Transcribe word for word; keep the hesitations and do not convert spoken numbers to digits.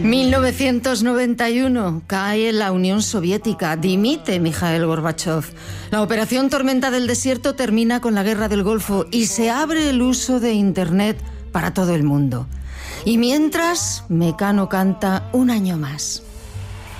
mil novecientos noventa y uno, cae la Unión Soviética, dimite Mikhail Gorbachov. La operación Tormenta del Desierto termina con la Guerra del Golfo y se abre el uso de Internet para todo el mundo. Y mientras, Mecano canta un año más.